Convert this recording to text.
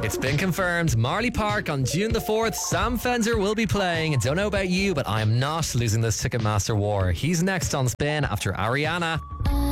It's been confirmed. Marley Park on June the 4th. Sam Fender will be playing. I don't know about you, but I am not losing this Ticketmaster war. He's next on Spin after Ariana.